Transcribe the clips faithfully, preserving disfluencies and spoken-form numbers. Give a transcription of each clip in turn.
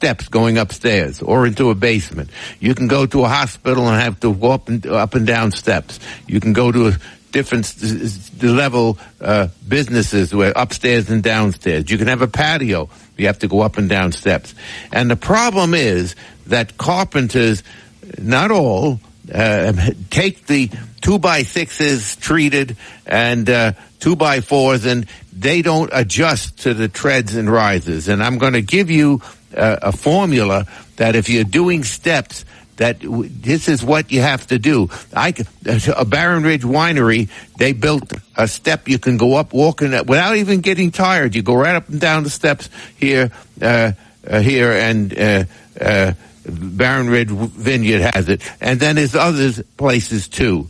steps going upstairs or into a basement. You can go to a hospital and have to go up and, up and down steps. You can go to a different level uh, businesses where upstairs and downstairs. You can have a patio. You have to go up and down steps. And the problem is that carpenters, not all, uh, take the two by sixes treated and uh, two by fours, and they don't adjust to the treads and rises. And I'm going to give you uh, a formula that if you're doing steps, that w- this is what you have to do. I, a Barron Ridge Winery, they built a step you can go up walking without even getting tired. You go right up and down the steps here, uh, uh, here, and uh, uh, Barron Ridge Vineyard has it. And then there's other places too.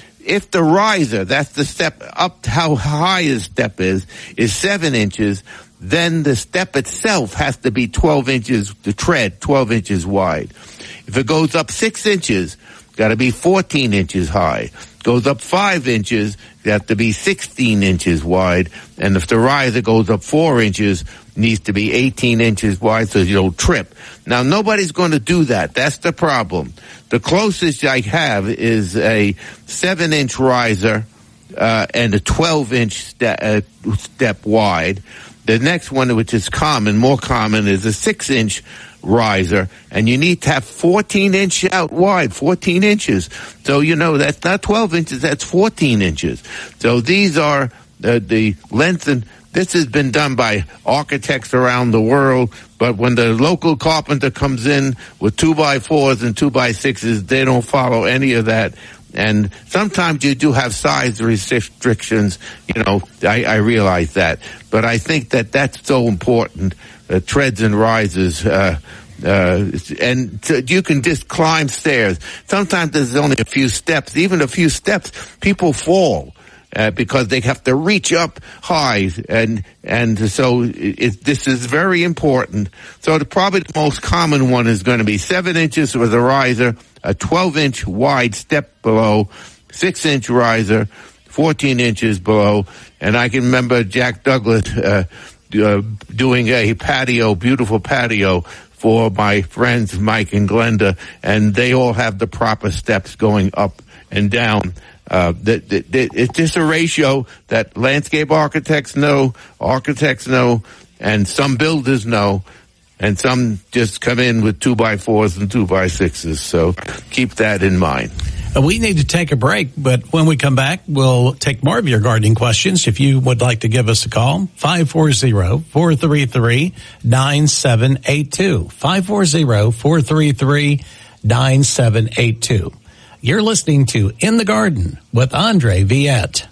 If the riser, that's the step up, how high the step is, is seven inches, then the step itself has to be twelve inches, the tread, twelve inches wide. If it goes up six inches, got to be fourteen inches high. Goes up five inches, got to be sixteen inches wide. And if the riser goes up four inches, needs to be eighteen inches wide so you don't trip. Now, nobody's going to do that. That's the problem. The closest I have is a seven inch riser, uh, and a twelve inch ste- uh, step wide. The next one, which is common, more common, is a six inch riser, and you need to have fourteen inch out wide, fourteen inches. So, you know, that's not twelve inches, that's fourteen inches. So these are uh, the length, and this has been done by architects around the world, but when the local carpenter comes in with two by fours and two by sixes, they don't follow any of that. And sometimes you do have size restrictions, you know, I, I realize that. But I think that that's so important, uh, treads and rises, uh, uh, and to, you can just climb stairs. Sometimes there's only a few steps. Even a few steps, people fall. Uh, because they have to reach up high, and and so it, this is very important. So the, probably the most common one is going to be seven inches with a riser, a twelve inch wide step below, six inch riser, fourteen inches below, and I can remember Jack Douglas uh, uh, doing a patio, beautiful patio for my friends Mike and Glenda, and they all have the proper steps going up and down. Uh, that, that, that it's just a ratio that landscape architects know, architects know, and some builders know, and some just come in with two by fours and two by sixes. So keep that in mind. Uh, we need to take a break, but when we come back, we'll take more of your gardening questions. If you would like to give us a call, five four zero, four three three, nine seven eight two, five four zero, four three three, nine seven eight two. You're listening to In the Garden with Andre Viette.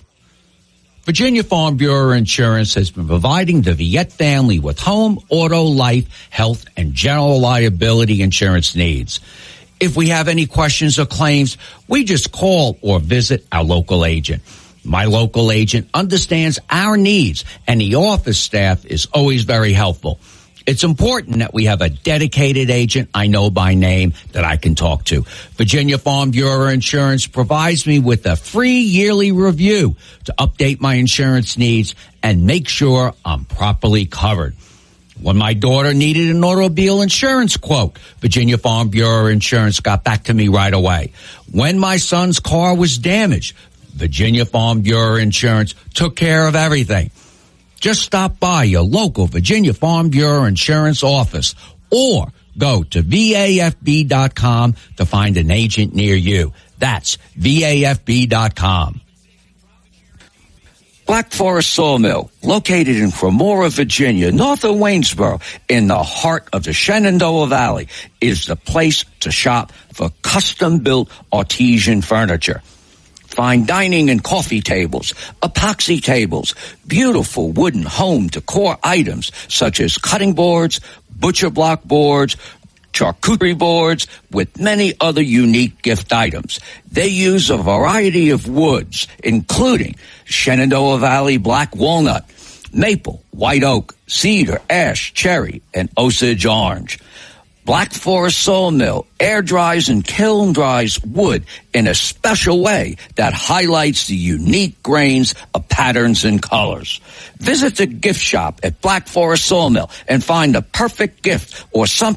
Virginia Farm Bureau Insurance has been providing the Viette family with home, auto, life, health, and general liability insurance needs. If we have any questions or claims, we just call or visit our local agent. My local agent understands our needs, and the office staff is always very helpful. It's important that we have a dedicated agent I know by name that I can talk to. Virginia Farm Bureau Insurance provides me with a free yearly review to update my insurance needs and make sure I'm properly covered. When my daughter needed an automobile insurance quote, Virginia Farm Bureau Insurance got back to me right away. When my son's car was damaged, Virginia Farm Bureau Insurance took care of everything. Just stop by your local Virginia Farm Bureau Insurance office or go to V A F B dot com to find an agent near you. That's V A F B dot com. Black Forest Sawmill, located in Cremora, Virginia, north of Waynesboro, in the heart of the Shenandoah Valley, is the place to shop for custom-built artesian furniture. Fine dining and coffee tables, epoxy tables, beautiful wooden home decor items such as cutting boards, butcher block boards, charcuterie boards, with many other unique gift items. They use a variety of woods, including Shenandoah Valley black walnut, maple, white oak, cedar, ash, cherry, and Osage orange. Black Forest Sawmill air dries and kiln dries wood in a special way that highlights the unique grains of patterns and colors. Visit the gift shop at Black Forest Sawmill and find the perfect gift or something